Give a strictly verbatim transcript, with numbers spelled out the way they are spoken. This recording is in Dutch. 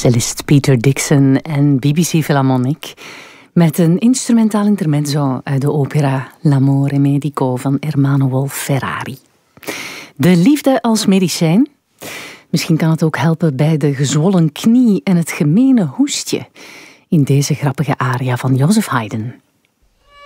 Cellist Peter Dixon en B B C Philharmonic met een instrumentaal intermezzo uit de opera L'amore medico van Ermanno Ferrari. De liefde als medicijn? Misschien kan het ook helpen bij de gezwollen knie en het gemene hoestje in deze grappige aria van Joseph Haydn.